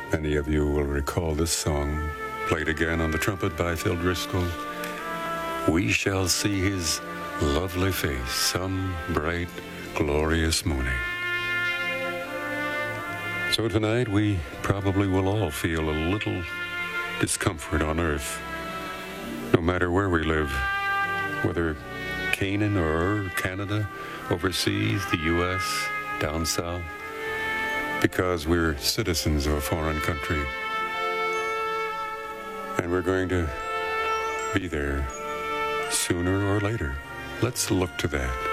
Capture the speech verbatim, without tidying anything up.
Many of you will recall this song, played again on the trumpet by Phil Driscoll. We shall see his lovely face some bright, glorious morning. So tonight we probably will all feel a little discomfort on earth, no matter where we live, whether Canaan or Canada, overseas, the U S, down south, because we're citizens of a foreign country. And we're going to be there sooner or later. Let's look to that.